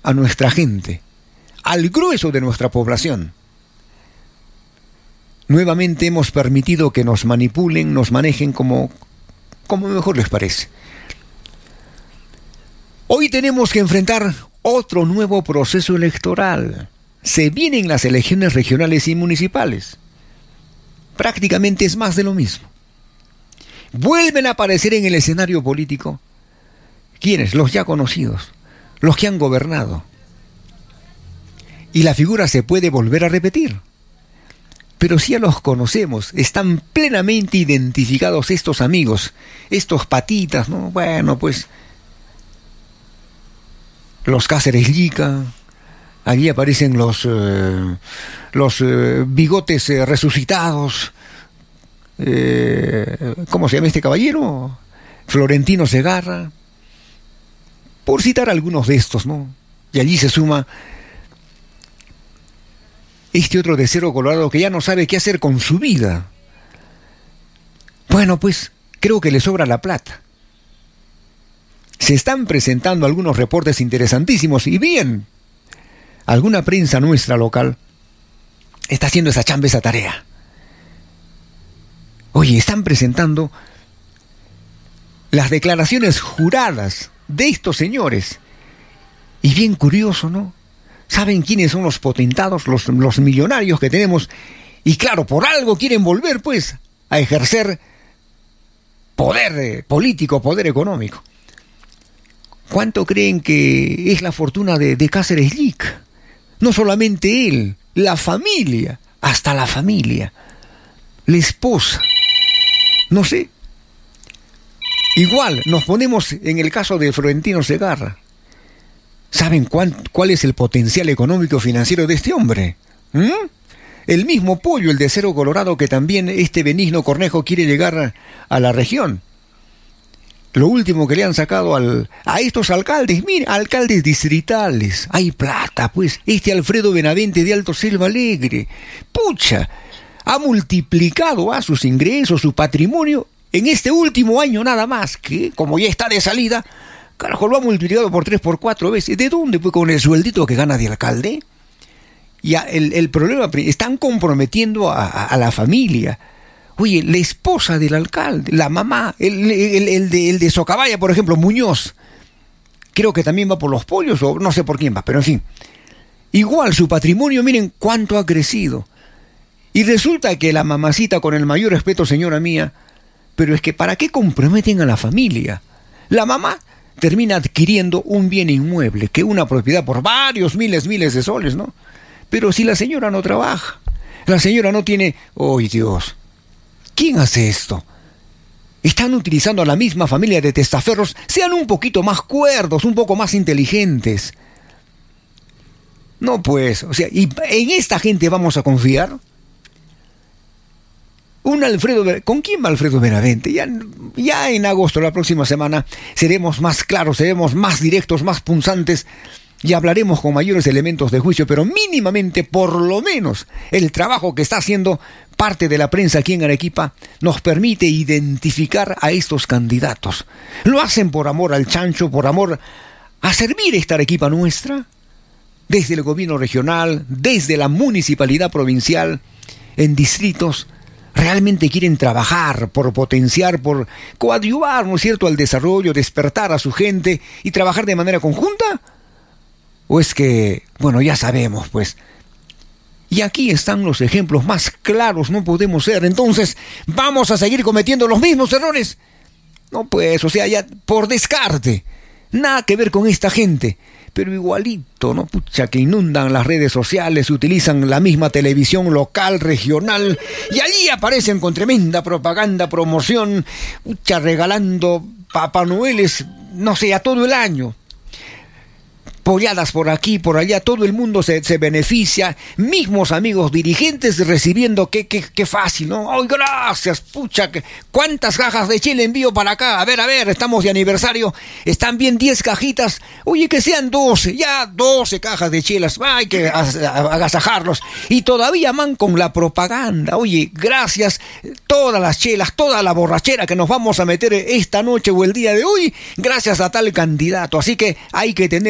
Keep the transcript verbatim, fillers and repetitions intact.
a nuestra gente, al grueso de nuestra población. Nuevamente hemos permitido que nos manipulen, nos manejen como, como mejor les parece. Hoy tenemos que enfrentar otro nuevo proceso electoral. Se vienen las elecciones regionales y municipales. Prácticamente es más de lo mismo. Vuelven a aparecer en el escenario político. ¿Quiénes? Los ya conocidos, los que han gobernado. Y la figura se puede volver a repetir. Pero si ya los conocemos, están plenamente identificados estos amigos, estos patitas, ¿no? Bueno, pues los Cáceres Llica, allí aparecen los, eh, los eh, bigotes eh, resucitados, eh, ¿cómo se llama este caballero? Florentino Segarra, por citar algunos de estos, ¿no? Y allí se suma este otro de Cerro Colorado que ya no sabe qué hacer con su vida. Bueno, pues creo que le sobra la plata. Se están presentando algunos reportes interesantísimos y bien, alguna prensa nuestra local está haciendo esa chamba, esa tarea. Oye, están presentando las declaraciones juradas de estos señores. Y bien curioso, ¿no? ¿Saben quiénes son los potentados, los, los millonarios que tenemos? Y claro, por algo quieren volver, pues, a ejercer poder eh, político, poder económico. ¿Cuánto creen que es la fortuna de, de Cáceres Llica? No solamente él, la familia, hasta la familia, la esposa, no sé. Igual, nos ponemos en el caso de Florentino Segarra. ¿Saben cuál, cuál es el potencial económico financiero de este hombre? ¿Mm? El mismo Pollo, el de Cerro Colorado, que también este Benigno Cornejo quiere llegar a, a la región. Lo último que le han sacado al, a estos alcaldes, mire, alcaldes distritales. Hay plata, pues. Este Alfredo Benavente de Alto Selva Alegre. Pucha, ha multiplicado a sus ingresos, su patrimonio, en este último año nada más, que como ya está de salida, carajo, lo ha multiplicado por tres, por cuatro veces. ¿De dónde? Pues con el sueldito que gana de alcalde. Y el, el problema, están comprometiendo a, a, a la familia. Oye, la esposa del alcalde, la mamá, el, el, el, de, el de Socabaya, por ejemplo, Muñoz, creo que también va por los pollos, o no sé por quién va, pero en fin. Igual su patrimonio, miren cuánto ha crecido. Y resulta que la mamacita, con el mayor respeto, señora mía, pero es que ¿para qué comprometen a la familia? La mamá termina adquiriendo un bien inmueble, que una propiedad por varios miles, miles de soles, ¿no? Pero si la señora no trabaja, la señora no tiene... ¡Ay, Dios! ¿Quién hace esto? Están utilizando a la misma familia de testaferros. Sean un poquito más cuerdos, un poco más inteligentes. No, pues, o sea, ¿y en esta gente vamos a confiar? Un Alfredo... ¿Con quién va Alfredo Benavente? Ya, ya en agosto, la próxima semana, seremos más claros, seremos más directos, más punzantes, y hablaremos con mayores elementos de juicio, pero mínimamente, por lo menos, el trabajo que está haciendo parte de la prensa aquí en Arequipa nos permite identificar a estos candidatos. Lo hacen por amor al chancho, por amor a servir esta Arequipa nuestra, desde el gobierno regional, desde la municipalidad provincial, en distritos. Realmente quieren trabajar por potenciar, por coadyuvar, ¿no es cierto?, al desarrollo, despertar a su gente y trabajar de manera conjunta. ¿O es que, bueno, ya sabemos, pues? Y aquí están los ejemplos más claros, no podemos ser. Entonces, ¿vamos a seguir cometiendo los mismos errores? No, pues, o sea, ya por descarte. Nada que ver con esta gente. Pero igualito, ¿no? Pucha, que inundan las redes sociales, utilizan la misma televisión local, regional, y allí aparecen con tremenda propaganda, promoción, pucha, regalando Papá Noeles, no sé, a todo el año. Polladas por aquí, por allá, todo el mundo se, se beneficia, mismos amigos dirigentes recibiendo, qué, qué, qué fácil, ¿no? ¡Ay, gracias, pucha! ¿Cuántas cajas de chile envío para acá? A ver, a ver, estamos de aniversario, están bien diez cajitas, oye, que sean doce, ya doce cajas de chelas, hay que agasajarlos, y todavía man con la propaganda, oye, gracias, todas las chelas, toda la borrachera que nos vamos a meter esta noche o el día de hoy, gracias a tal candidato, así que hay que tener